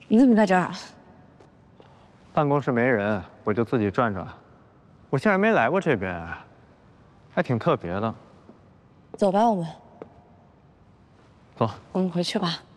你怎么在这儿啊？ 办公室没人，我就自己转转。我竟然没来过这边，还挺特别的。 走吧，我们。 走， 我们回去吧。